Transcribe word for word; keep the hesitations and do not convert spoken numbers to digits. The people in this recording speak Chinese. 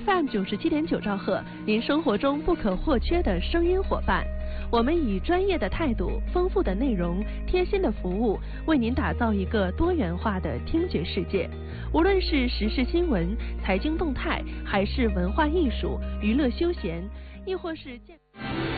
F M 九十七点九兆赫，您生活中不可或缺的声音伙伴。我们以专业的态度、丰富的内容、贴心的服务，为您打造一个多元化的听觉世界。无论是时事新闻、财经动态，还是文化艺术、娱乐休闲，亦或是健。